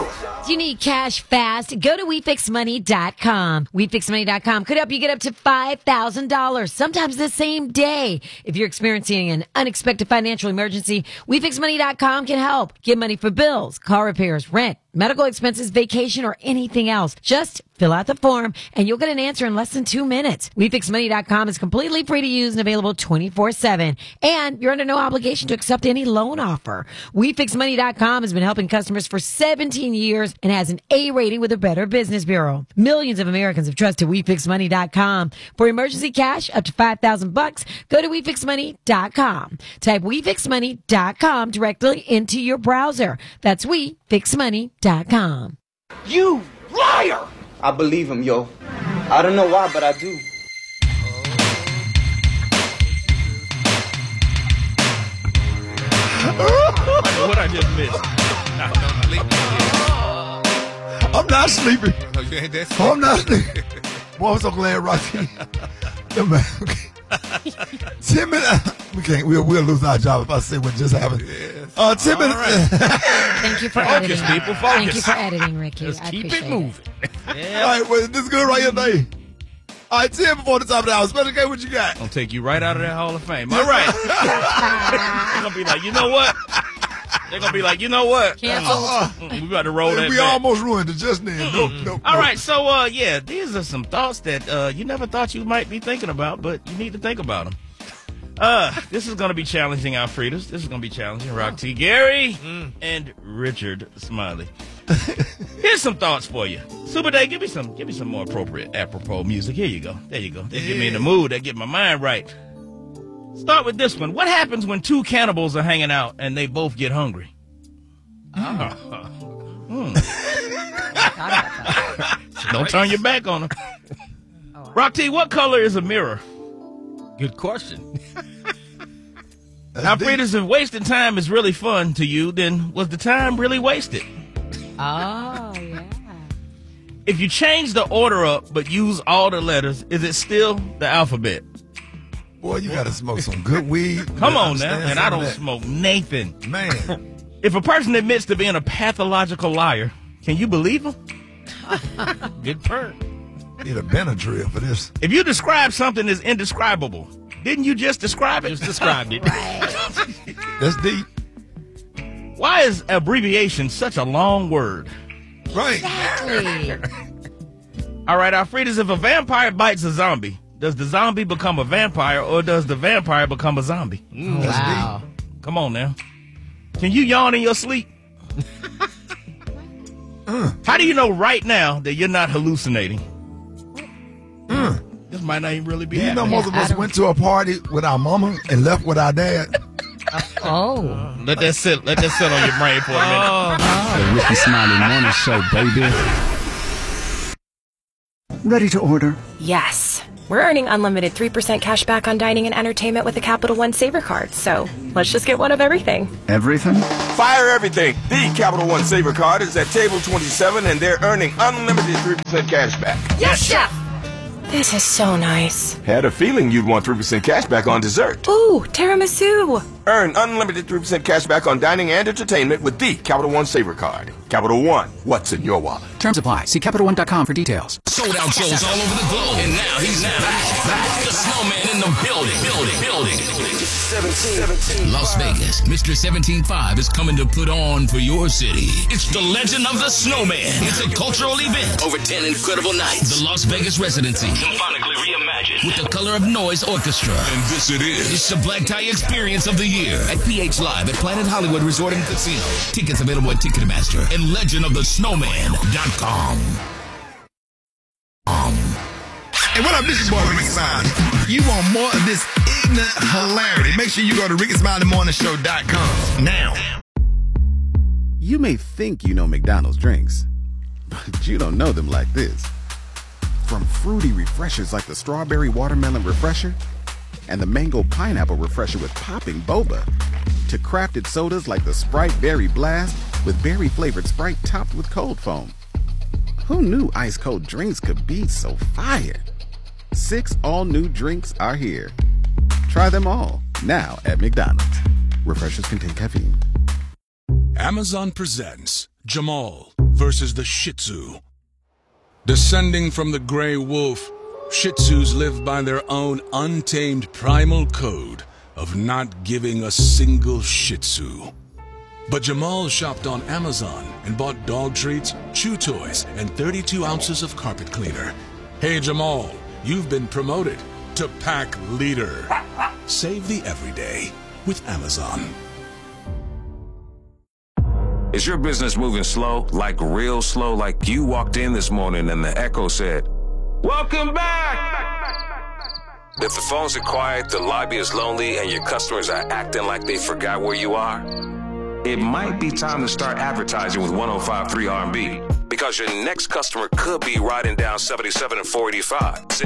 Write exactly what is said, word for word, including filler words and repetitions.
folks. Do you need cash fast? Go to we fix money dot com. we fix money dot com could help you get up to five thousand dollars, sometimes the same day. If you're experiencing an unexpected financial emergency, we fix money dot com can help. Get money for bills, car repairs, rent, medical expenses, vacation, or anything else. Just fill out the form and you'll get an answer in less than two minutes. we fix money dot com is completely free to use and available twenty-four seven. And you're under no obligation to accept any loan offer. we fix money dot com has been helping customers for seventeen years and has an A rating with the Better Business Bureau. Millions of Americans have trusted we fix money dot com. For emergency cash up to five thousand bucks, go to we fix money dot com. Type we fix money dot com directly into your browser. That's we fix money dot com. You liar! I believe him, yo. I don't know why, but I do. What I just missed? I'm not sleeping. Oh, you ain't that I'm not sleeping. Boy, I'm so glad, Rocky. Yeah, man. Ten minutes. We can't. We'll, we'll lose our job if I say what just happened. Yes. Uh, ten minutes. Right. Thank you for Focus, editing. people, focus. Thank you for editing, Ricky. Just I keep appreciate it moving. All right, well, this is good right here, Dave. All right, ten before the top of the hour. Special K, what you got? I'll take you right out of that Hall of Fame. All right. They're going to be like, you know what? They're going to be like, you know what? Canceled. Uh, We about to roll that we back. almost ruined it just then. No, no, All no. right, so, uh, yeah, these are some thoughts that uh, you never thought you might be thinking about, but you need to think about them. Uh, this is going to be challenging, Alfredas. This is going to be challenging. Rock T. Gary mm. and Richard Smiley. Here's some thoughts for you. Super Day, give me some give me some more appropriate, apropos music. Here you go. There you go. They yeah. get me in the mood. They get my mind right. Start with this one. What happens when two cannibals are hanging out and they both get hungry? Mm. Oh. Mm. Don't turn your back on them. Oh. Rock T, what color is a mirror? Good question. Now, Fridas, if wasting time is really fun to you, then was the time really wasted? Oh, yeah. If you change the order up but use all the letters, is it still the alphabet? Boy, you got to smoke some good weed. Come on now. And I don't smoke Nathan. Man. If a person admits to being a pathological liar, can you believe him? Good perk. Need a Benadryl for this. If you describe something as indescribable, didn't you just describe it? Just described it. That's deep. Why is abbreviation such a long word? Right. Exactly. All right, Alfredas, if a vampire bites a zombie, does the zombie become a vampire or does the vampire become a zombie? Mm, That's wow. deep. Come on now. Can you yawn in your sleep? uh. How do you know right now that you're not hallucinating? Uh. This might not even really be Do you happening. know most of us went to a party with our mama and left with our dad? Oh. Let that sit. Let that sit on your brain for a minute. The Ricky Smiley Morning Show, baby. Ready to order? Yes. We're earning unlimited three percent cash back on dining and entertainment with the Capital One Saver Card, so let's just get one of everything. Everything? Fire everything. The Capital One Saver Card is at table twenty-seven, and they're earning unlimited three percent cash back. Yes, Chef! This is so nice. Had a feeling you'd want three percent cash back on dessert. Ooh, tiramisu. Earn unlimited three percent cash back on dining and entertainment with the Capital One Saver Card. Capital One, what's in your wallet? Terms apply. See Capital One dot com for details. Sold out shows all over the globe. And now he's now back. back. The Snowman in the building. Building. Building. seventeen. Las Vegas. Mister seventeen five is coming to put on for your city. It's the Legend of the Snowman. It's a cultural event over ten incredible nights. The Las Vegas Residency. Symphonically reimagined. With the Color of Noise Orchestra. And this it is. It's the black tie experience of the year at P H Live at Planet Hollywood Resort and Casino. Tickets available at Ticketmaster and legend of the snowman dot com. Um. Hey, what up? This is your boy Ricky Smiley. You want more of this ignorant hilarity? Make sure you go to Ricky Smiley Morning Show dot com now. You may think you know McDonald's drinks, but you don't know them like this. From fruity refreshers like the Strawberry Watermelon Refresher and the Mango Pineapple Refresher with popping boba, to crafted sodas like the Sprite Berry Blast with berry-flavored Sprite topped with cold foam. Who knew ice-cold drinks could be so fire? Six all-new drinks are here. Try them all, now at McDonald's. Refreshers contain caffeine. Amazon presents Jamal versus the Shih Tzu. Descending from the gray wolf, Shih Tzus live by their own untamed primal code of not giving a single Shih Tzu. But Jamal shopped on Amazon and bought dog treats, chew toys, and thirty-two ounces of carpet cleaner. Hey Jamal, you've been promoted to pack leader. Save the everyday with Amazon. Is your business moving slow, like real slow, like you walked in this morning and the echo said, "Welcome back"? If the phones are quiet, the lobby is lonely, and your customers are acting like they forgot where you are, it might be time to start advertising with one oh five point three R and B, because your next customer could be riding down seventy-seven and four eighty-five.